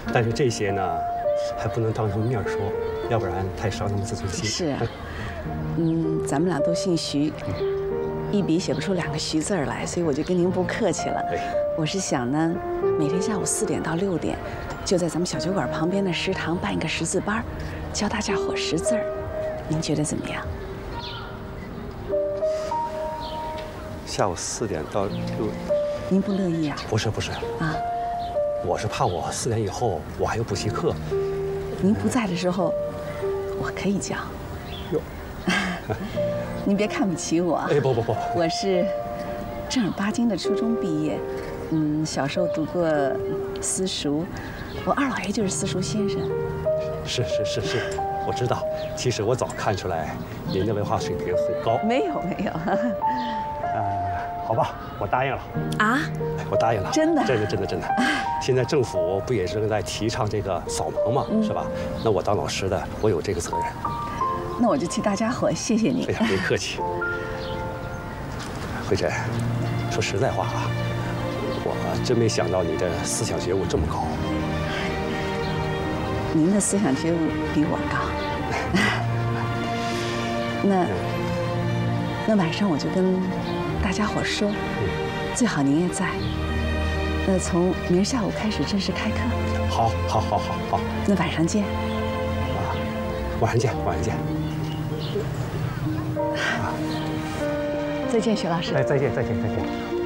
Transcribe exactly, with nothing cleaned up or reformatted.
但是这些呢，还不能当他们面说，要不然太伤他们自尊心。 是啊，嗯，咱们俩都姓徐，一笔写不出两个徐字儿来，所以我就跟您不客气了。我是想呢，每天下午四点到六点，就在咱们小酒馆旁边的食堂办一个识字班，教大家伙识字儿。您觉得怎么样？ 下午四点到六， 您不乐意啊？ 不是不是啊， 我是怕我四点以后我还有补习课。 您不在的时候，我可以教。 哟， 您别看不起我。 哎，不不不， 我是正儿八经的初中毕业，嗯，小时候读过私塾，我二老爷就是私塾先生。 是是是是，我知道。其实我早看出来您的文化水平很高。 没有没有。 呃，好吧，我答应了。 啊？ 我答应了。 真的？ 真的真的真的。现在政府不也正在提倡这个扫盲嘛，嗯、是吧？那我当老师的，我有这个责任。 那我就替大家伙谢谢你。 哎呀，别客气。慧珍，说实在话啊，我真没想到你的思想觉悟这么高。 您的思想觉悟比我高。那那晚上我就跟大家伙说，最好您也在。那从明儿下午开始正式开课。 好，好，好，好，好。 那晚上见。 啊，晚上见，晚上见。 再见，徐老师。 哎，再见，再见，再见。